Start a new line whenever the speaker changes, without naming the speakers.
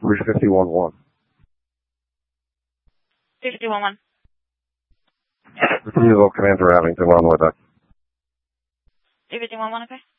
351-1.
351-1.
Commander Abington, on with that.
351-1, okay.